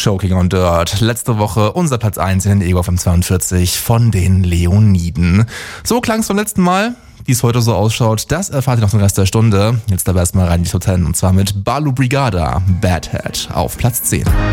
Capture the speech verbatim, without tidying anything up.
Choking on Dirt. Letzte Woche unser Platz eins in den Ego F M zweiundvierzig von den Leoniden. So klang es beim letzten Mal. Wie es heute so ausschaut, das erfahrt ihr noch den Rest der Stunde. Jetzt aber erstmal rein in die Top zehn und zwar mit Balu Brigada, Bad Head auf Platz zehn.